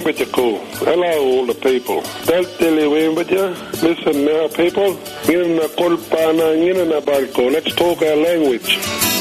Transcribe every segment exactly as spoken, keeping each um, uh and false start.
Wembachako. Hello, all the people. Daltele Wembacha. Listen now, people. Ngina Kolpana, Ngina Balko. Let's talk our language.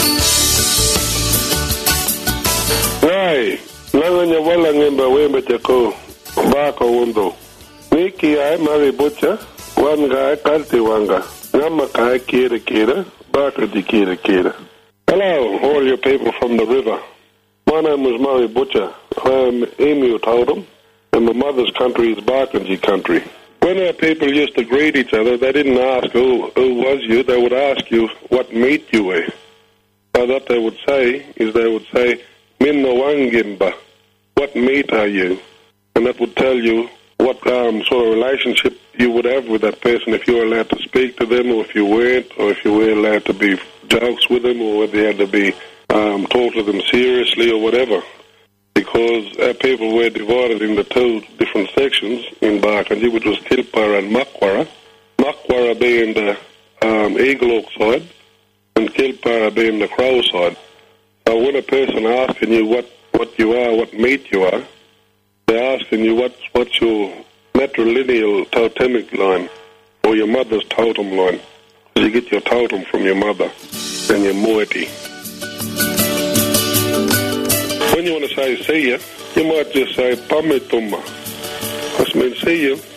Right. Langanya wala ngemba Wembachako. Bako wundo. Niki ay mari butcha. Wanga ay kalti wanga. Ngama kai kira kira. Baka di kira kira. Hello, all you people from the river. My name is Murray Butcher. I am Emu Totem, and my mother's country is Barkindji country. When our people used to greet each other, they didn't ask who, who was you, they would ask you what meat you were. So what they would say is they would say, Minna Wangimba, what meat are you? And that would tell you what um, sort of relationship you would have with that person, if you were allowed to speak to them, or if you weren't, or if you were allowed to be jokes with them, or whether you had to be um, talk to them seriously or whatever. Because our people were divided into two different sections in Barkindji, which was Kilpara and Makwara. Makwara being the um, Eagle Hawk side, and Kilpara being the Crow side. So when a person asking you what, what you are, what meat you are, they're asking you what, what's your matrilineal totemic line, or your mother's totem line. You get your totem from your mother and your moiety. When you want to say see ya, you might just say Pametuma. Which means see you.